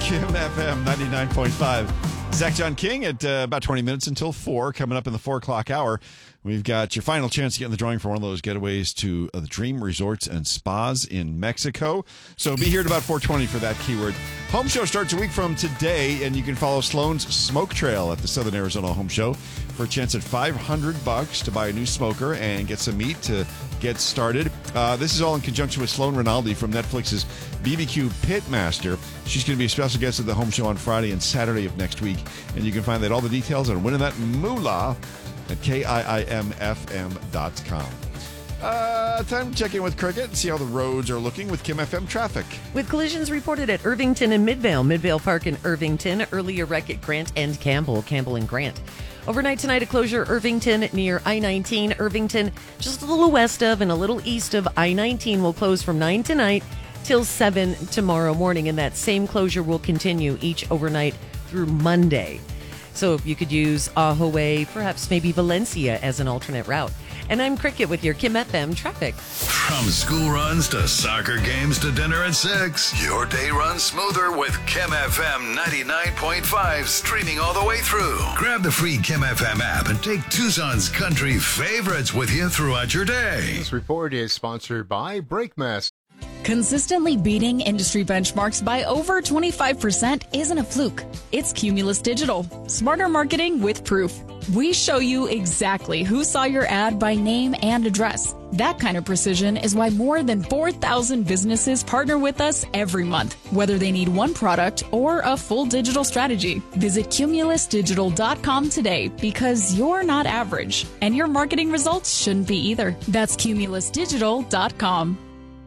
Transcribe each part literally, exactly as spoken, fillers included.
Kim F M ninety-nine point five. Zach John King at uh, about twenty minutes until four. Coming up in the four o'clock hour, we've got your final chance to get in the drawing for one of those getaways to uh, the Dream Resorts and Spas in Mexico. So be here at about four twenty for that keyword. Home Show starts a week from today, and you can follow Sloan's Smoke Trail at the Southern Arizona Home Show for a chance at five hundred bucks to buy a new smoker and get some meat to get started. Uh, this is all in conjunction with Sloan Rinaldi from Netflix's B B Q Pitmaster. She's going to be a special guest at the Home Show on Friday and Saturday of next week. And you can find out all the details on winning that moolah at K I I M F M dot com. Uh, time to check in with Cricket and see how the roads are looking with Kim F M traffic. With collisions reported at Irvington and Midvale, Midvale Park and Irvington, earlier wreck at Grant and Campbell, Campbell and Grant. Overnight tonight, a closure Irvington near I nineteen. Irvington, just a little west of and a little east of I nineteen, will close from nine tonight till seven tomorrow morning. And that same closure will continue each overnight through Monday. So you could use Ahoway, perhaps maybe Valencia as an alternate route. And I'm Cricket with your Kim F M traffic. From school runs to soccer games to dinner at six, your day runs smoother with Kim F M ninety-nine point five streaming all the way through. Grab the free Kim F M app and take Tucson's country favorites with you throughout your day. This report is sponsored by BrakeMaster. Consistently beating industry benchmarks by over twenty-five percent isn't a fluke. It's Cumulus Digital. Smarter marketing with proof. We show you exactly who saw your ad by name and address. That kind of precision is why more than four thousand businesses partner with us every month, whether they need one product or a full digital strategy. Visit Cumulus Digital dot com today because you're not average, and your marketing results shouldn't be either. That's Cumulus Digital dot com.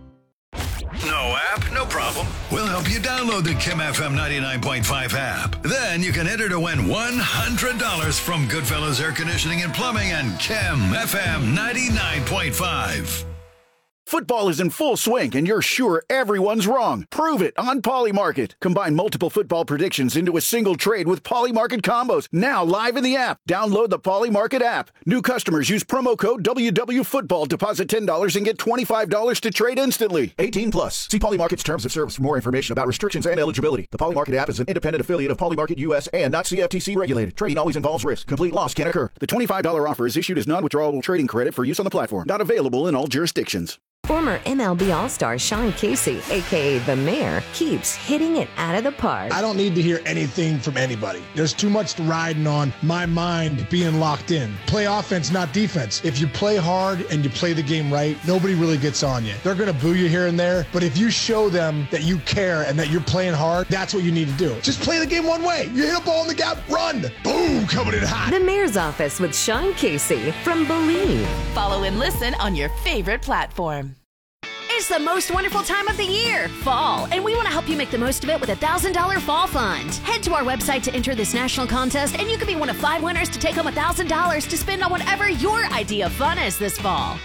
No app? No problem. We'll help you download the Kim F M ninety-nine point five app. Then you can enter to win one hundred dollars from Goodfellas Air Conditioning and Plumbing and Kim F M ninety-nine point five. Football is in full swing, and you're sure everyone's wrong. Prove it on Polymarket. Combine multiple football predictions into a single trade with Polymarket combos. Now live in the app. Download the Polymarket app. New customers use promo code W W Football. Deposit ten dollars and get twenty-five dollars to trade instantly. eighteen plus. See Polymarket's terms of service for more information about restrictions and eligibility. The Polymarket app is an independent affiliate of Polymarket U S and not C F T C regulated. Trading always involves risk. Complete loss can occur. The twenty-five dollars offer is issued as non-withdrawable trading credit for use on the platform. Not available in all jurisdictions. Former M L B All-Star Sean Casey, a k a. The Mayor, keeps hitting it out of the park. I don't need to hear anything from anybody. There's too much riding on my mind being locked in. Play offense, not defense. If you play hard and you play the game right, nobody really gets on you. They're going to boo you here and there, but if you show them that you care and that you're playing hard, that's what you need to do. Just play the game one way. You hit a ball in the gap, run. Boom, coming in hot. The Mayor's Office with Sean Casey from Believe. Follow and listen on your favorite platform. It's the most wonderful time of the year, fall, and we want to help you make the most of it with a one thousand dollars Fall Fund. Head to our website to enter this national contest, and you could be one of five winners to take home one thousand dollars to spend on whatever your idea of fun is this fall.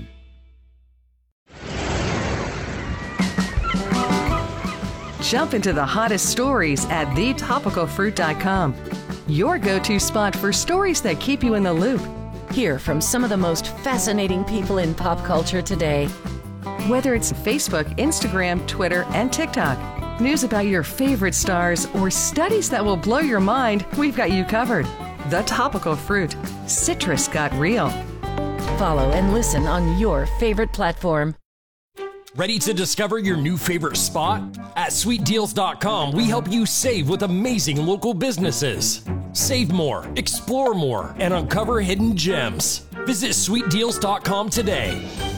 Jump into the hottest stories at the topical fruit dot com. Your go-to spot for stories that keep you in the loop. Hear from some of the most fascinating people in pop culture today. Whether it's Facebook, Instagram, Twitter, and TikTok, news about your favorite stars, or studies that will blow your mind, we've got you covered. The Topical Fruit. Citrus got real. Follow and listen on your favorite platform. Ready to discover your new favorite spot? At sweet deals dot com, we help you save with amazing local businesses. Save more, explore more, and uncover hidden gems. Visit sweet deals dot com today.